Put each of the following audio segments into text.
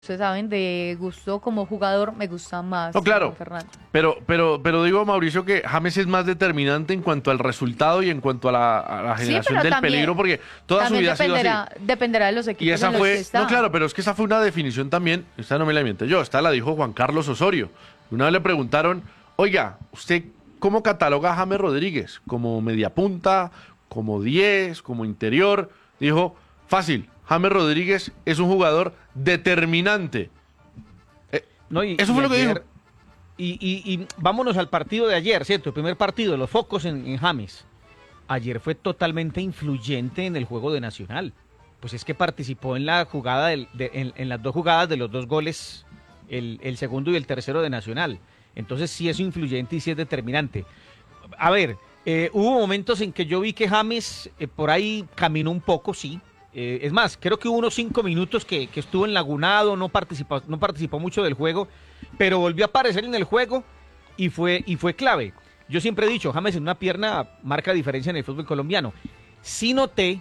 Ustedes saben, de gusto como jugador, me gusta más No, claro. Fernando. Pero digo, Mauricio, que James es más determinante en cuanto al resultado y en cuanto a la Sí, generación pero del también- peligro, porque toda su También vida ha sido así. dependerá de los equipos Y esa en los que fue, está. no, claro, pero es que esa fue una definición también, esta no me la inventé yo, esta la dijo Juan Carlos Osorio. Una vez le preguntaron, oiga, ¿usted cómo cataloga a James Rodríguez? ¿Como mediapunta, como 10, como interior? Dijo, fácil, James Rodríguez es un jugador determinante. No, Eso fue lo que dijo. ayer- Y vámonos al partido de ayer, ¿cierto? El primer partido, los focos en James. Ayer fue totalmente influyente en el juego de Nacional. Pues es que participó en la jugada en las dos jugadas de los dos goles, el segundo y el tercero de Nacional. Entonces sí es influyente y sí es determinante. A ver, hubo momentos en que yo vi que James por ahí caminó un poco, sí. Es más, creo que hubo unos 5 minutos que estuvo enlagunado, no participó mucho del juego, pero volvió a aparecer en el juego y fue clave. Yo siempre he dicho, James en una pierna marca diferencia en el fútbol colombiano. Sí noté,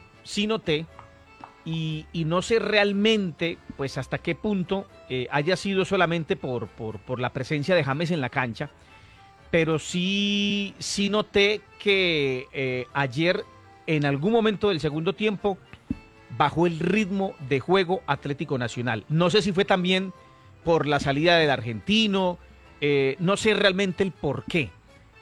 y no sé realmente pues hasta qué punto haya sido solamente por la presencia de James en la cancha, pero sí noté que ayer en algún momento del segundo tiempo bajó el ritmo de juego Atlético Nacional. No sé si fue también por la salida del argentino, no sé realmente el por qué.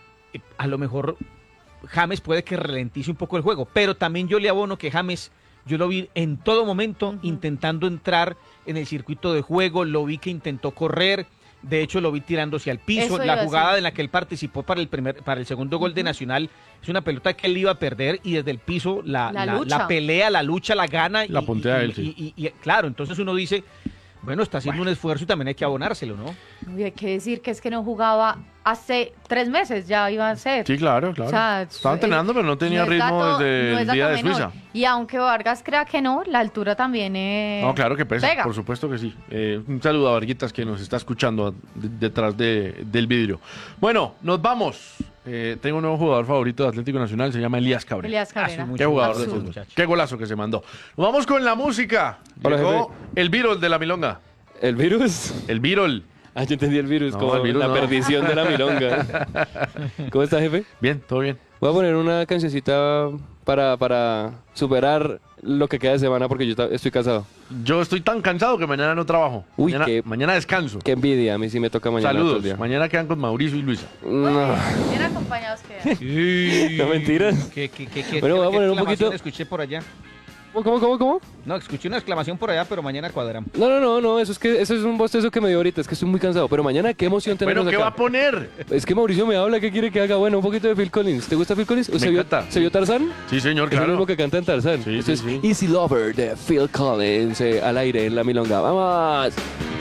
A lo mejor James puede que ralentice un poco el juego, pero también yo le abono que James, yo lo vi en todo momento intentando entrar en el circuito de juego, lo vi que intentó correr, de hecho lo vi tirándose al piso. Eso iba La a jugada decir. en la que él participó para el segundo gol de Nacional es una pelota que él iba a perder y desde el piso La la lucha. pelea, la lucha, la gana. La puntea él, sí. Y claro, entonces uno dice, bueno, está haciendo un esfuerzo y también hay que abonárselo, ¿no? Y hay que decir que es que no jugaba hace 3 meses, ya iba a ser. Sí, claro. O sea, Estaba entrenando, pero no tenía es ritmo dato- desde no es el dato día de menor. Suiza. Y aunque Vargas crea que no, la altura también es... No, claro que pesa, pega. por supuesto que sí. Un saludo a Varguitas que nos está escuchando detrás del vidrio. Bueno, nos vamos. Tengo un nuevo jugador favorito de Atlético Nacional, se llama Elías Cabrera. Elías Cabrera. Hace Qué jugador de Absurdo. fútbol. Qué golazo que se mandó. Nos vamos con la música. Hola, Llegó el Virol de la Milonga. ¿El virus? El Virol. Ah, yo entendí el virus, No, como el virus la no. perdición de la milonga. ¿Cómo está, jefe? Bien, todo bien. Voy a poner una cancioncita para superar lo que queda de semana porque yo estoy casado. Yo estoy tan cansado que mañana no trabajo. Uy, mañana descanso. Qué envidia, a mí sí me toca mañana todo el Saludos. día. Mañana quedan con Mauricio y Luisa. No, Bien acompañados quedan. no mentiras. Bueno, voy a poner un poquito- Escuché por allá. ¿Cómo? No, escuché una exclamación por allá, pero mañana cuadramos. No, eso es un bostezo que me dio ahorita, es que estoy muy cansado, pero mañana qué emoción Bueno, tenemos ¿qué va a acá. poner? Es que Mauricio me habla, ¿qué quiere que haga? Bueno, un poquito de Phil Collins. ¿Te gusta Phil Collins? Me encanta. ¿Se vio Tarzán? Sí, señor, Es el claro. mismo que canta en Tarzán. Sí, Esto sí, es sí. Easy Lover de Phil Collins al aire en la milonga. ¡Vamos!